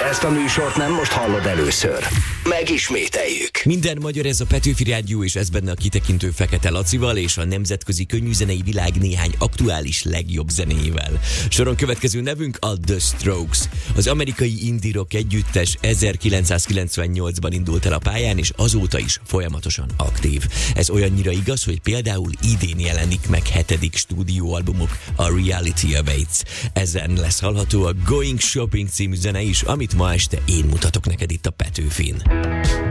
Ezt a műsort nem most hallod először. Megismételjük. Minden magyar, ez a Petőfi Rádió, és ez benne a kitekintő Fekete Lacival és a nemzetközi könnyűzenei világ néhány aktuális legjobb zenéjével. Soron következő nevünk a The Strokes. Az amerikai indie rock együttes 1998-ban indult el a pályán, és azóta is folyamatosan aktív. Ez olyannyira igaz, hogy például idén jelenik meg 7. stúdióalbumuk, a Reality Awaits. Ezen lesz hallható a Going Shopping című zene is, amit ma este én mutatok neked itt a Petőfin.